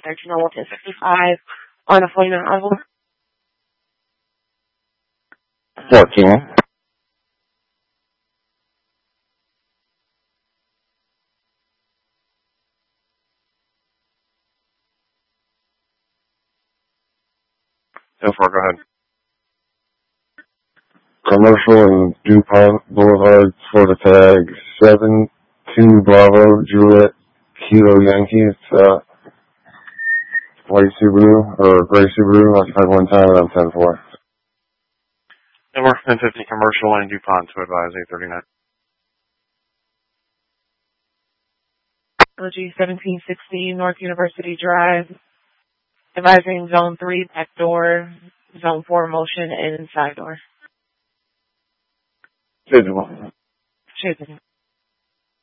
normal 1065 on a 49 arrival. 14. So far, go ahead. Commercial and DuPont Boulevard, Florida tag 72 Bravo Juliet Kilo Yankee. It's white Subaru or gray Subaru. Occupied one time and I'm 10-4. And we're 1050 commercial and DuPont to advise 839. LG 1760 North University Drive. Advising zone 3 back door, zone 4 motion, and side door. Visible. Visible.